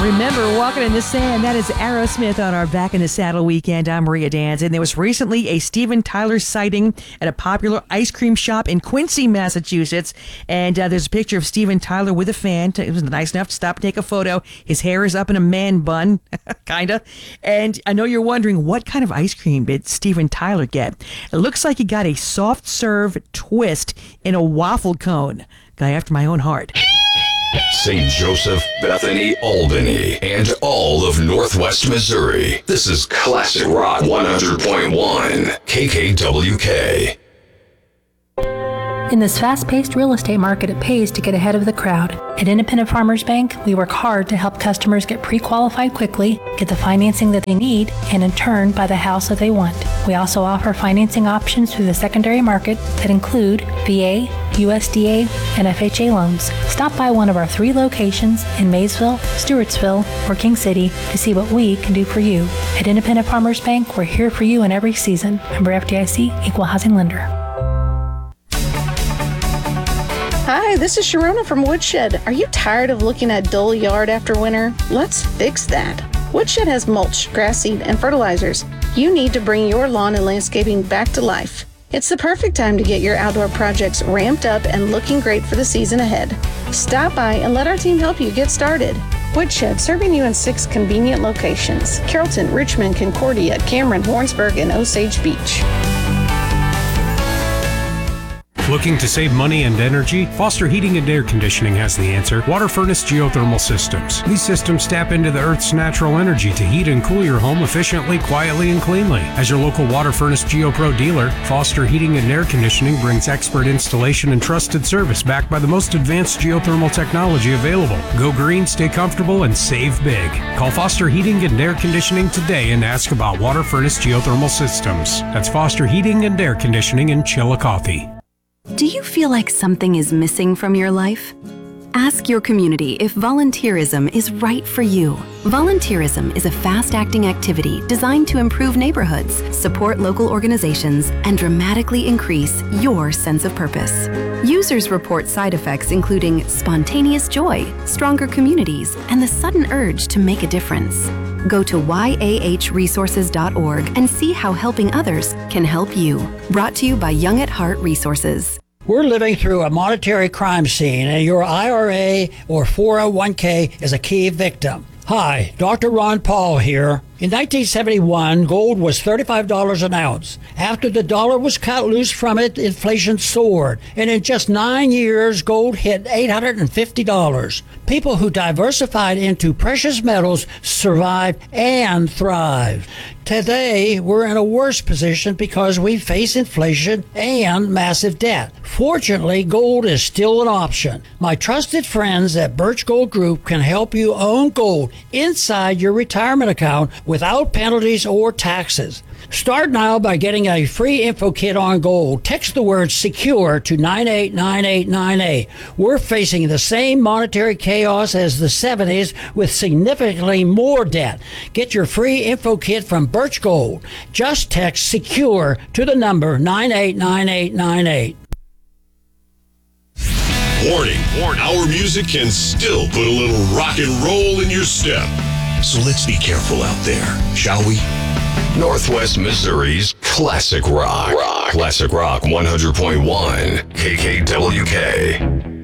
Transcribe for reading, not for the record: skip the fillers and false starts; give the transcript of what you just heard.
Remember, Walking in the Sand, that is Aerosmith on our Back in the Saddle weekend. I'm Maria Dans, and there was recently a Steven Tyler sighting at a popular ice cream shop in Quincy, Massachusetts. And there's a picture of Steven Tyler with a fan. It was nice enough to stop and take a photo. His hair is up in a man bun, kind of. And I know you're wondering, what kind of ice cream did Steven Tyler get? It looks like he got a soft serve twist in a waffle cone. Guy after my own heart. St. Joseph, Bethany, Albany, and all of Northwest Missouri. This is Classic Rock 100.1 KKWK. In this fast-paced real estate market, it pays to get ahead of the crowd. At Independent Farmers Bank, we work hard to help customers get pre-qualified quickly, get the financing that they need, and in turn, buy the house that they want. We also offer financing options through the secondary market that include VA, USDA, and FHA loans. Stop by one of our 3 locations in Maysville, Stewartsville, or King City to see what we can do for you. At Independent Farmers Bank, we're here for you in every season. Member FDIC, Equal Housing Lender. Hi, this is Sharona from Woodshed. Are you tired of looking at dull yard after winter? Let's fix that. Woodshed has mulch, grass seed, and fertilizers you need to bring your lawn and landscaping back to life. It's the perfect time to get your outdoor projects ramped up and looking great for the season ahead. Stop by and let our team help you get started. Woodshed, serving you in 6 convenient locations: Carrollton, Richmond, Concordia, Cameron, Warrensburg, and Osage Beach. Looking to save money and energy? Foster Heating and Air Conditioning has the answer. Water Furnace Geothermal Systems. These systems tap into the Earth's natural energy to heat and cool your home efficiently, quietly, and cleanly. As your local Water Furnace GeoPro dealer, Foster Heating and Air Conditioning brings expert installation and trusted service backed by the most advanced geothermal technology available. Go green, stay comfortable, and save big. Call Foster Heating and Air Conditioning today and ask about Water Furnace Geothermal Systems. That's Foster Heating and Air Conditioning in Chillicothe. Do you feel like something is missing from your life? Ask your community if volunteerism is right for you. Volunteerism is a fast-acting activity designed to improve neighborhoods, support local organizations, and dramatically increase your sense of purpose. Users report side effects including spontaneous joy, stronger communities, and the sudden urge to make a difference. Go to yahresources.org and see how helping others can help you. Brought to you by Young at Heart Resources. We're living through a monetary crime scene, and your IRA or 401k is a key victim. Hi, Dr. Ron Paul here. In 1971, gold was $35 an ounce. After the dollar was cut loose from it, inflation soared. And in just 9 years, gold hit $850. People who diversified into precious metals survived and thrived. Today, we're in a worse position because we face inflation and massive debt. Fortunately, gold is still an option. My trusted friends at Birch Gold Group can help you own gold inside your retirement account without penalties or taxes. Start now by getting a free info kit on gold. Text the word SECURE to 989898. We're facing the same monetary chaos as the 70s with significantly more debt. Get your free info kit from Birch Gold. Just text SECURE to the number 989898. Warning, our music can still put a little rock and roll in your step. So let's be careful out there, shall we? Northwest Missouri's Classic Rock. Classic Rock 100.1 KKWK.